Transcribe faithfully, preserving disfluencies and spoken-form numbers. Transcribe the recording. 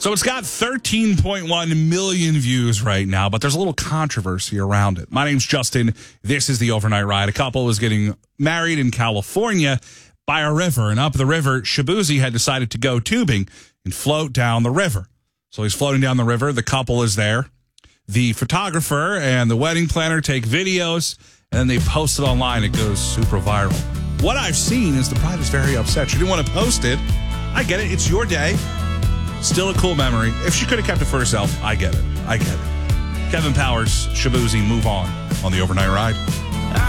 So it's got thirteen point one million views right now, but there's a little controversy around it. My name's Justin. This is the Overnight Ride. A couple was getting married in California by a river, and up the river, Shaboozey had decided to go tubing and float down the river. So he's floating down the river. The couple is there. The photographer and the wedding planner take videos, and then they post it online. It goes super viral. What I've seen is the bride is very upset. She didn't want to post it. I get it. It's your day. Still a cool memory. If she could have kept it for herself, I get it. I get it. Kevin Powers, Shaboozey, move on on the Overnight Ride.